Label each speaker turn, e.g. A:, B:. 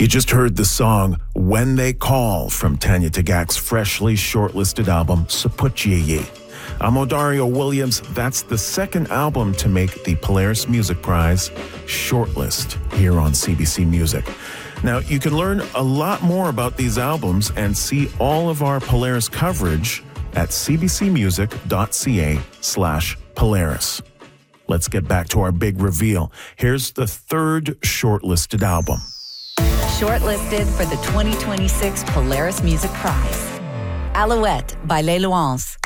A: You just heard the song When They Call from Tanya Tagaq's freshly shortlisted album, Saputjiyi. I'm Odario Williams. That's the second album to make the Polaris Music Prize shortlist here on CBC Music. Now, you can learn a lot more about these albums and see all of our Polaris coverage at cbcmusic.ca/Polaris. Let's get back to our big reveal. Here's the third shortlisted album.
B: Shortlisted for the 2026 Polaris Music Prize. Alouette by Les Louanges.